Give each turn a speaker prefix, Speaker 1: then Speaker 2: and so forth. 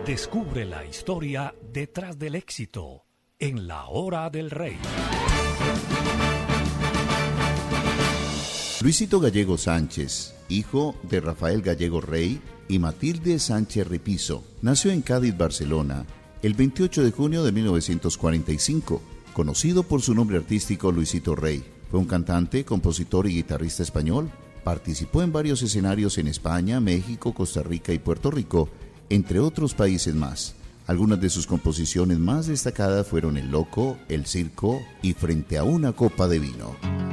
Speaker 1: Descubre la historia detrás del éxito en La Hora del Rey.
Speaker 2: Luisito Gallego Sánchez, hijo de Rafael Gallego Rey y Matilde Sánchez Ripizo, nació en Cádiz, Barcelona, el 28 de junio de 1945, conocido por su nombre artístico Luisito Rey. Fue un cantante, compositor y guitarrista español. Participó en varios escenarios en España, México, Costa Rica y Puerto Rico, entre otros países más. Algunas de sus composiciones más destacadas fueron El Loco, El Circo y Frente a una copa de vino.